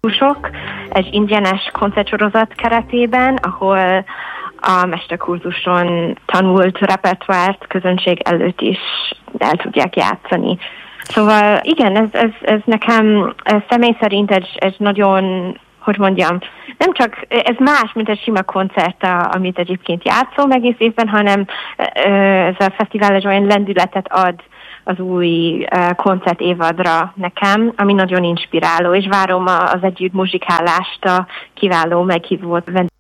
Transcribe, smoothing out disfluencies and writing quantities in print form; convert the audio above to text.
egy ingyenes koncertsorozat keretében, ahol a mesterkurzuson tanult repertoárt közönség előtt is el tudják játszani. Szóval igen, ez nekem személy szerint egy nagyon, hogy mondjam, nem csak, ez más, mint egy sima koncert, amit egyébként játszom egész évben, hanem ez a fesztivál egy olyan lendületet ad az új koncert évadra nekem, ami nagyon inspiráló, és várom az együtt muzsikálást a kiváló meghívott vendégekkel.